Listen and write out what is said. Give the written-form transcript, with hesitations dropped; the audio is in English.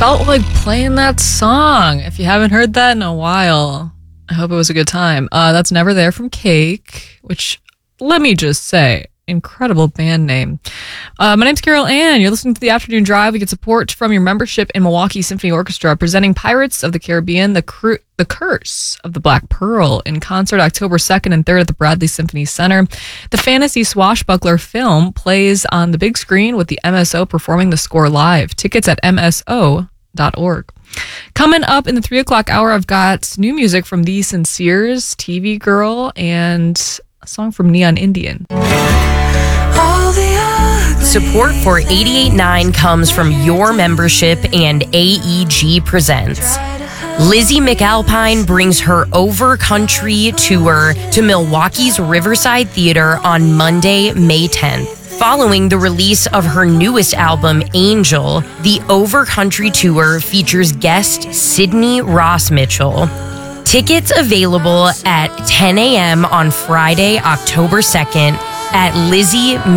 felt like playing that song. If you haven't heard that in a while, I hope it was a good time. That's Never There from Cake, which, let me just say, incredible band name. My name's Carol Ann. You're listening to The Afternoon Drive. We get support from your membership in Milwaukee Symphony Orchestra, presenting Pirates of the Caribbean, The Curse of the Black Pearl, in concert October 2nd and 3rd at the Bradley Symphony Center. The fantasy swashbuckler film plays on the big screen with the MSO performing the score live. Tickets at mso.org. Coming up in the 3 o'clock hour, I've got new music from The Sinceres, TV Girl, and a song from Neon Indian. Support for 88.9 comes from your membership and AEG Presents. Lizzie McAlpine brings her Overcountry tour to Milwaukee's Riverside Theater on Monday, May 10th. Following the release of her newest album, Angel, the Overcountry tour features guest Sydney Ross Mitchell. Tickets available at 10 a.m. on Friday, October 2nd at Lizzie